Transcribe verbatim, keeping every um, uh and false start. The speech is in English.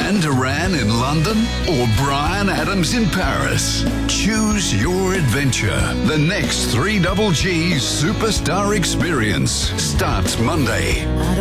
Duran Duran in London or Brian Adams in Paris? Choose your adventure. The next three G G Superstar Experience starts Monday.